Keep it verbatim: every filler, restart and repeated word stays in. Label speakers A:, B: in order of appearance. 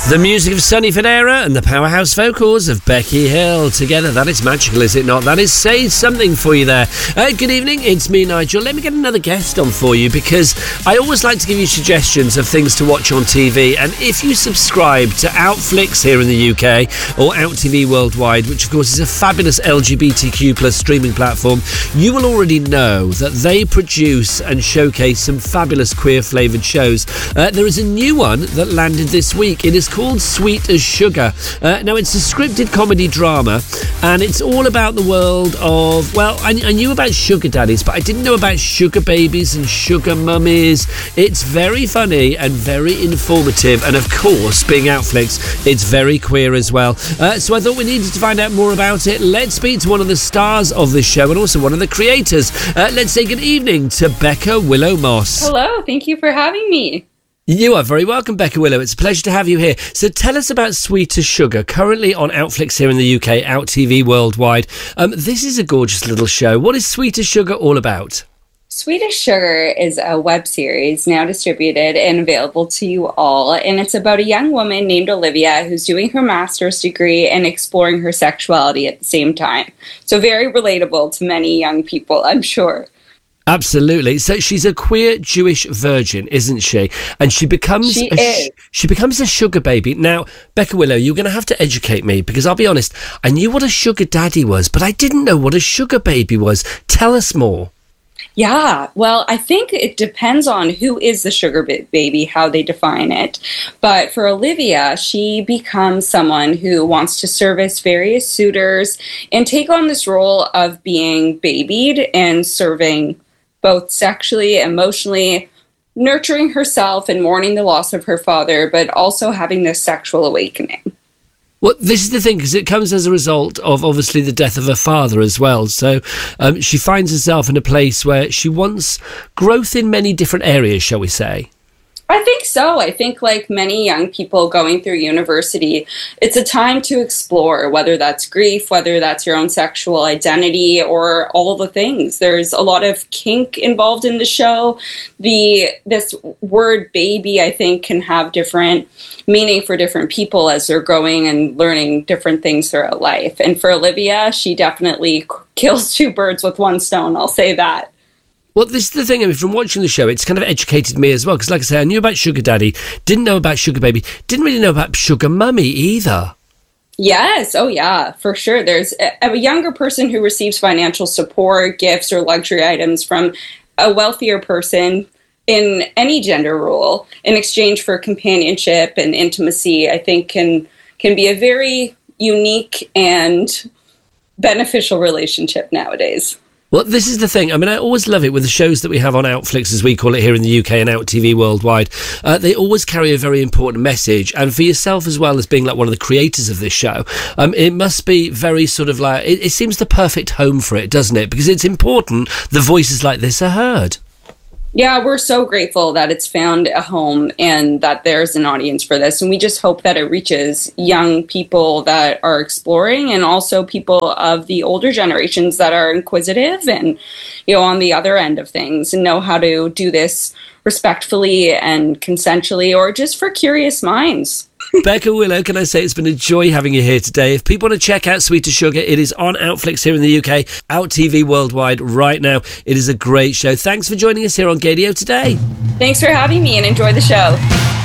A: The music of Sonny Fodera and the powerhouse vocals of Becky Hill. Together, that is magical, is it not? That is Say Something for you there. Uh, good evening, it's me, Nigel. Let me get another guest on for you, because I always like to give you suggestions of things to watch on T V. And if you subscribe to Outflix here in the U K, or Out T V Worldwide, which of course is a fabulous L G B T Q plus streaming platform, you will already know that they produce and showcase some fabulous queer-flavoured shows. Uh, there is a new one that landed this week. It is called called Sweet as Sugar. Uh, now, it's a scripted comedy drama, and it's all about the world of, well, I, I knew about sugar daddies, but I didn't know about sugar babies and sugar mummies. It's very funny and very informative, and of course, being Outflix, it's very queer as well. Uh, so I thought we needed to find out more about it. Let's speak to one of the stars of this show and also one of the creators. Uh, let's say good evening to Becca Willow Moss.
B: Hello, thank you for having me.
A: You are very welcome, Becca Willow. It's a pleasure to have you here. So tell us about Sweet as Sugar, currently on Outflix here in the U K, Out T V Worldwide. Um, this is a gorgeous little show. What is Sweet as Sugar all about?
B: Sweet as Sugar is a web series now distributed and available to you all, and it's about a young woman named Olivia who's doing her master's degree and exploring her sexuality at the same time. So very relatable to many young people, I'm sure.
A: Absolutely. So she's a queer Jewish virgin, isn't she? And she becomes
B: she
A: a
B: is.
A: Sh- she becomes a sugar baby. Now, Becca Willow, you're going to have to educate me, because I'll be honest, I knew what a sugar daddy was, but I didn't know what a sugar baby was. Tell us more.
B: Yeah, well, I think it depends on who is the sugar baby, how they define it. But for Olivia, she becomes someone who wants to service various suitors and take on this role of being babied and serving both sexually, emotionally, nurturing herself and mourning the loss of her father, but also having this sexual awakening.
A: Well, this is the thing, because it comes as a result of, obviously, the death of her father as well. So um, she finds herself in a place where she wants growth in many different areas, shall we say.
B: I think so. I think, like many young people going through university, it's a time to explore, whether that's grief, whether that's your own sexual identity, or all the things. There's a lot of kink involved in the show. The this word baby, I think, can have different meaning for different people as they're growing and learning different things throughout life. And for Olivia, she definitely kills two birds with one stone, I'll say that.
A: Well, this is the thing, I mean, from watching the show, it's kind of educated me as well, because like I say, I knew about Sugar Daddy, didn't know about Sugar Baby, didn't really know about Sugar Mummy either.
B: Yes, oh yeah, for sure. There's a, a younger person who receives financial support, gifts, or luxury items from a wealthier person in any gender role in exchange for companionship and intimacy, I think can can be a very unique and beneficial relationship nowadays.
A: Well, this is the thing. I mean, I always love it with the shows that we have on Outflix, as we call it here in the U K, and Out T V Worldwide. Uh, they always carry a very important message. And for yourself, as well as being like one of the creators of this show, um, it must be very sort of like, it, it seems the perfect home for it, doesn't it? Because it's important the voices like this are heard.
B: Yeah, we're so grateful that it's found a home and that there's an audience for this. And we just hope that it reaches young people that are exploring, and also people of the older generations that are inquisitive and, you know, on the other end of things, and know how to do this respectfully and consensually, or just for curious minds.
A: Becca Willow, can I say it's been a joy having you here today. If people want to check out Sweet as Sugar, it is on Outflix here in the U K, Out T V Worldwide right now. It is a great show. Thanks for joining us here on Gaydio today.
B: Thanks for having me, and enjoy the show.